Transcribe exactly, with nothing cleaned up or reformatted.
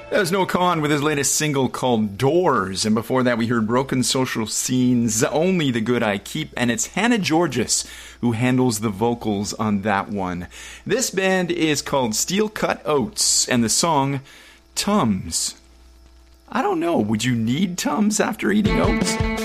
That was Noah Kahan with his latest single called Doors. And before that, we heard Broken Social Scene's Only the Good I Keep. And it's Hannah Georges who handles the vocals on that one. This band is called Steel Cut Oats, and the song Tums. I don't know. Would you need Tums after eating oats?